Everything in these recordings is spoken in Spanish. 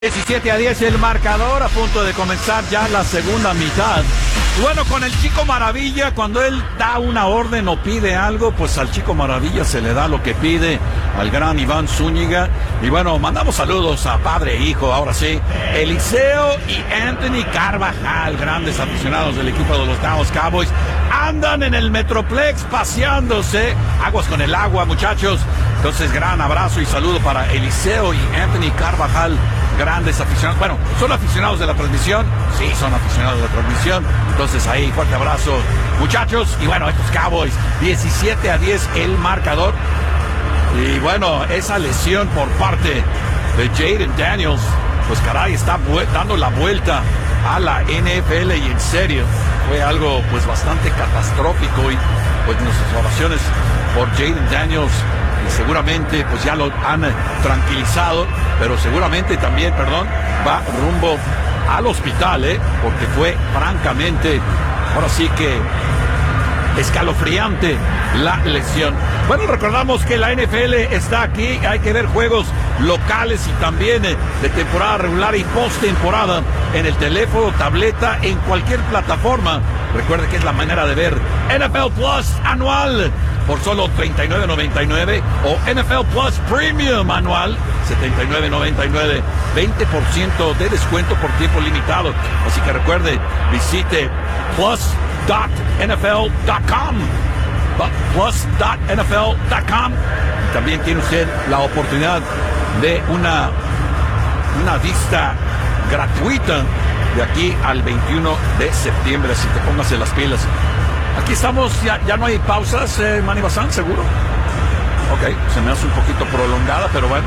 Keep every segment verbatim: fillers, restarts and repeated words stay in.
diecisiete a diez el marcador, a punto de comenzar ya la segunda mitad. Y bueno, con el Chico Maravilla, cuando él da una orden o pide algo, pues al Chico Maravilla se le da lo que pide, al gran Iván Zúñiga. Y bueno, mandamos saludos a padre e hijo, ahora sí, Eliseo y Anthony Carvajal, grandes aficionados del equipo de los Dallas Cowboys. Andan en el Metroplex paseándose, aguas con el agua, muchachos. Entonces, gran abrazo y saludo para Eliseo y Anthony Carvajal, grandes aficionados. Bueno, ¿son aficionados de la transmisión? Sí, son aficionados de la transmisión. Entonces ahí, fuerte abrazo, muchachos. Y bueno, estos Cowboys, diecisiete a diez el marcador. Y bueno, esa lesión por parte de Jayden Daniels, pues caray, está dando la vuelta a la N F L, y en serio, fue algo pues bastante catastrófico. Y pues nuestras oraciones por Jayden Daniels, y seguramente pues ya lo han tranquilizado, pero seguramente también, perdón, va rumbo al hospital, ¿eh? Porque fue francamente, ahora sí que escalofriante la lesión. Bueno, recordamos que la N F L está aquí, hay que ver juegos locales y también de temporada regular y postemporada en el teléfono, tableta, en cualquier plataforma. Recuerde que es la manera de ver N F L Plus anual por solo treinta y nueve noventa y nueve o N F L Plus Premium anual setenta y nueve noventa y nueve, veinte por ciento de descuento por tiempo limitado. Así que recuerde, visite plus punto n f l punto com, plus punto n f l punto com. También tiene usted la oportunidad de una, una vista gratuita de aquí al veintiuno de septiembre, así que póngase las pilas. Aquí estamos, ya, ya no hay pausas, eh, Manny Bazán, ¿seguro? Ok, se me hace un poquito prolongada, pero bueno.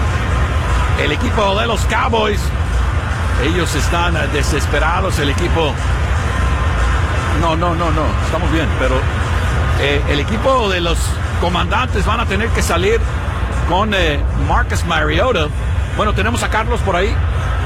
El equipo de los Cowboys, ellos están desesperados, el equipo... No, no, no, no, estamos bien, pero eh, el equipo de los comandantes van a tener que salir con eh, Marcus Mariota. Bueno, tenemos a Carlos por ahí.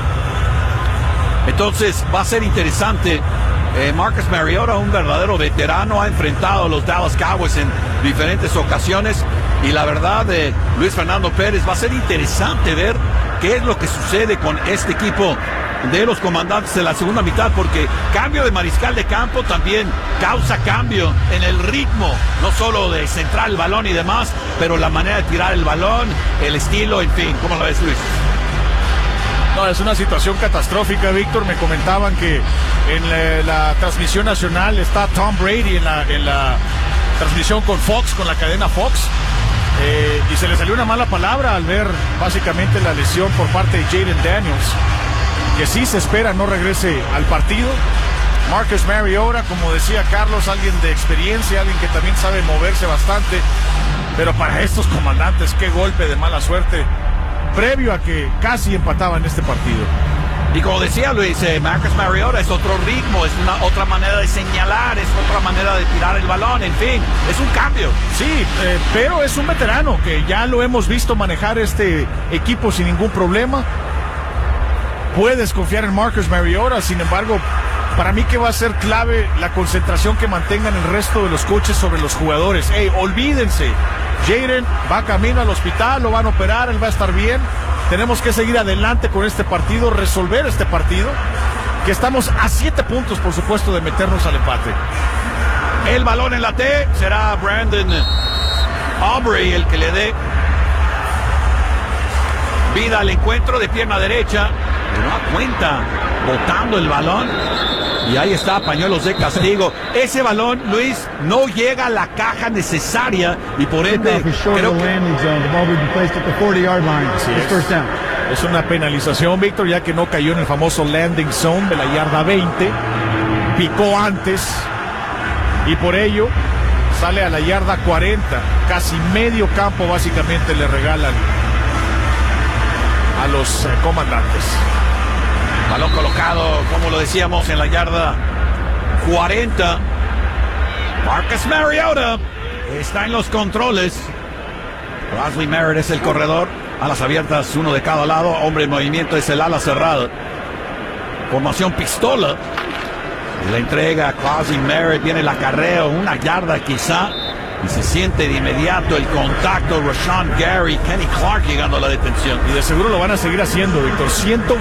Entonces va a ser interesante. Eh, Marcus Mariota, un verdadero veterano, ha enfrentado a los Dallas Cowboys en diferentes ocasiones. Y la verdad, eh, Luis Fernando Pérez, va a ser interesante ver qué es lo que sucede con este equipo de los comandantes en la segunda mitad, porque cambio de mariscal de campo también causa cambio en el ritmo, no solo de centrar el balón y demás, pero la manera de tirar el balón, el estilo, en fin. ¿Cómo lo ves, Luis? No, es una situación catastrófica, Víctor. Me comentaban que en la, la transmisión nacional está Tom Brady en la, en la transmisión con Fox, con la cadena Fox, eh, y se le salió una mala palabra al ver básicamente la lesión por parte de Jayden Daniels, que sí se espera no regrese al partido. Marcus Mariota, como decía Carlos, alguien de experiencia, alguien que también sabe moverse bastante, pero para estos comandantes, qué golpe de mala suerte, previo a que casi empataban este partido. Y como decía Luis, eh, Marcus Mariota es otro ritmo, es una otra manera de señalar, es otra manera de tirar el balón, en fin, es un cambio. Sí, eh, pero es un veterano que ya lo hemos visto manejar este equipo sin ningún problema. Puedes confiar en Marcus Mariota, sin embargo, para mí que va a ser clave la concentración que mantengan el resto de los coaches sobre los jugadores. Hey, olvídense, Jayden va camino al hospital, lo van a operar, él va a estar bien. Tenemos que seguir adelante con este partido, resolver este partido, que estamos a siete puntos, por supuesto, de meternos al empate. El balón en la T, será Brandon Aubrey el que le dé vida al encuentro de pierna derecha. No da cuenta, botando el balón. Y ahí está, pañuelos de castigo. Ese balón, Luis, no llega a la caja necesaria y por ende creo que... Así es. Es una penalización, Víctor, ya que no cayó en el famoso landing zone de la yarda veinte. Picó antes y por ello sale a la yarda cuarenta. Casi medio campo básicamente le regalan a los eh, comandantes. Balón colocado, como lo decíamos, en la yarda cuarenta. Marcus Mariota está en los controles. Crosby Merritt es el corredor. Alas abiertas, uno de cada lado. Hombre en movimiento es el ala cerrada. Formación pistola. La entrega a Crosby Merritt. Viene el acarreo, una yarda quizá. y se siente de inmediato el contacto. Rashawn Gary, Kenny Clark llegando a la detención. Y de seguro lo van a seguir haciendo, Víctor. ciento